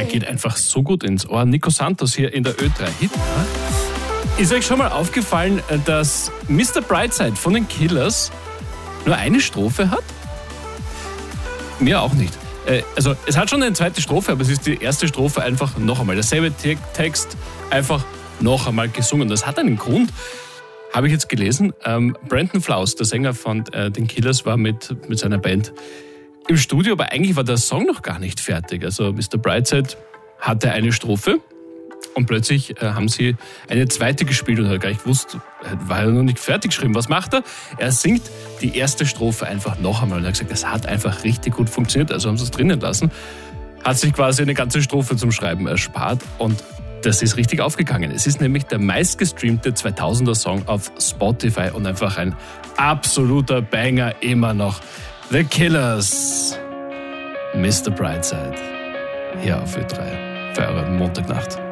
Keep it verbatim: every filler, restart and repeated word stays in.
geht einfach so gut ins Ohr. Nico Santos hier in der Ö drei Hit. Ist euch schon mal aufgefallen, dass Mister Brightside von den Killers nur eine Strophe hat? Mir auch nicht. Also es hat schon eine zweite Strophe, aber es ist die erste Strophe einfach noch einmal. Derselbe Text, einfach noch einmal gesungen. Das hat einen Grund, habe ich jetzt gelesen. Ähm, Brandon Flowers, der Sänger von äh, den Killers, war mit, mit seiner Band im Studio, aber eigentlich war der Song noch gar nicht fertig. Also Mister Brightside hatte eine Strophe und plötzlich äh, haben sie eine zweite gespielt und hat gar nicht gewusst, war er noch nicht fertig geschrieben. Was macht er? Er singt die erste Strophe einfach noch einmal und er hat gesagt, das hat einfach richtig gut funktioniert, also haben sie es drinnen lassen. Hat sich quasi eine ganze Strophe zum Schreiben erspart und das ist richtig aufgegangen. Es ist nämlich der meistgestreamte zweitausender Song auf Spotify und einfach ein absoluter Banger immer noch. The Killers, Mister Brightside, hier auf Ö drei für eure Montagnacht.